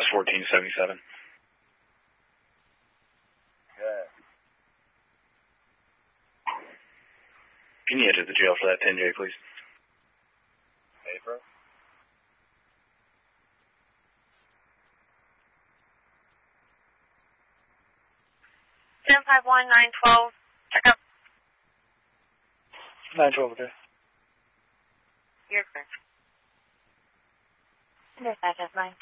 1477. Okay. Can you enter the jail for that 10J, please? Paper. 1051 912. Check up. 912, okay. You're clear. Dispatch, that's mine.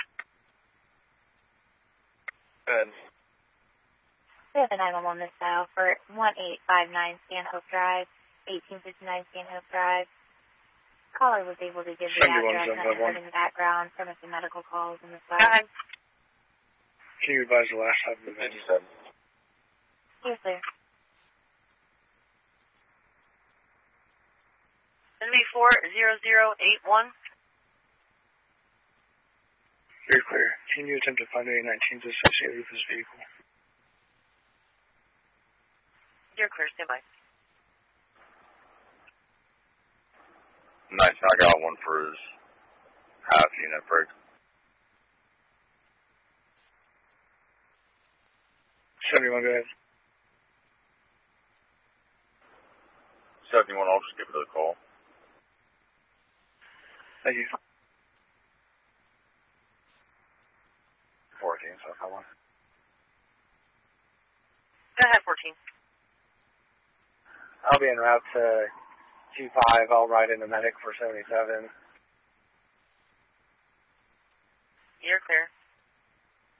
Good. We have a 911 this style for 1859 Stanhope Drive, 1859 Stanhope Drive. Caller was able to give the address and heard in the background from some medical calls in the style. Go ahead. Can you advise the last time of the 57. You're clear. NV40081. You're clear. Can you attempt to find any 19s associated with this vehicle? You're clear. Stand by. Nice. I got one for his half unit break. 71, go ahead. 71, I'll just give it a call. Thank you. 14, so I one. Go ahead, 14. I'll be en route to Q5. I'll ride in the medic for 77. You're clear.